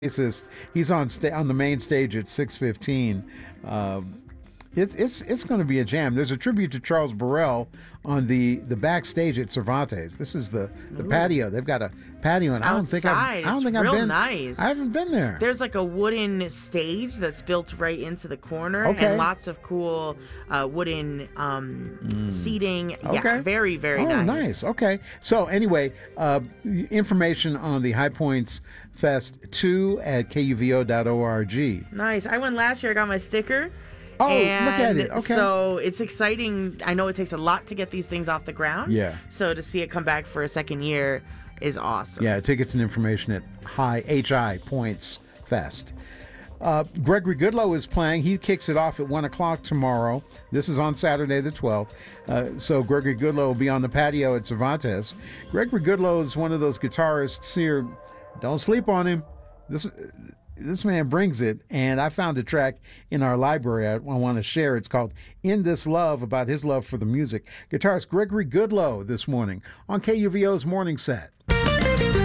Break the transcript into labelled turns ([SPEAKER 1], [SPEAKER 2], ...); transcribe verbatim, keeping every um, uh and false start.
[SPEAKER 1] bassist. He's on sta- on the main stage at six fifteen. Um, it's it's it's going to be a jam. There's a tribute to Charles Burrell on the, the backstage at Cervantes. This is the, the patio. They've got a patio, and I don't think I've,
[SPEAKER 2] Outside,
[SPEAKER 1] I don't
[SPEAKER 2] it's
[SPEAKER 1] think
[SPEAKER 2] real
[SPEAKER 1] I've been.
[SPEAKER 2] nice.
[SPEAKER 1] I haven't been there.
[SPEAKER 2] There's like a wooden stage that's built right into the corner,
[SPEAKER 1] Okay.
[SPEAKER 2] and lots of cool uh, wooden um, seating.
[SPEAKER 1] Okay.
[SPEAKER 2] Yeah, very very
[SPEAKER 1] oh,
[SPEAKER 2] nice.
[SPEAKER 1] nice. Okay. So anyway, uh, information on the High Points Fest two at K U V O dot org.
[SPEAKER 2] Nice. I went last year. I got my sticker.
[SPEAKER 1] Oh,
[SPEAKER 2] and
[SPEAKER 1] look at it. Okay.
[SPEAKER 2] So it's exciting. I know it takes a lot to get these things off the ground.
[SPEAKER 1] Yeah.
[SPEAKER 2] So to see it come back for a second year is awesome.
[SPEAKER 1] Yeah, tickets and information at High H I Points Fest. Uh, Gregory Goodloe is playing. He kicks it off at one o'clock tomorrow. This is on Saturday the twelfth. Uh, so Gregory Goodloe will be on the patio at Cervantes. Gregory Goodloe is one of those guitarists here. Don't sleep on him. This this man brings it, and I found a track in our library I, I want to share. It's called In This Love, about his love for the music. Guitarist Gregory Goodloe this morning on K U V O's Morning Set.